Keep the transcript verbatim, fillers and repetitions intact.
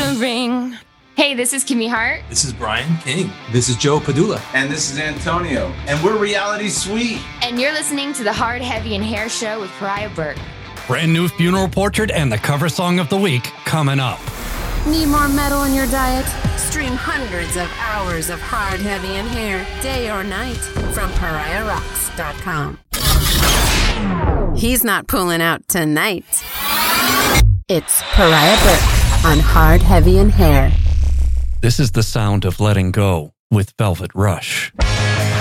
the ring. Hey, this is Kimmy Hart. This is Brian King. This is Joe Padula. And this is Antonio. And we're Reality Suite. And you're listening to the Hard, Heavy, and Hair Show with Pariah Burke. Brand new funeral portrait and the cover song of the week coming up. Need more metal in your diet? Stream hundreds of hours of Hard, Heavy, and Hair, day or night, from pariah rocks dot com. He's not pulling out tonight. It's Pariah Burke on Hard, Heavy, and Hair. This is the sound of letting go with Velvet Rush.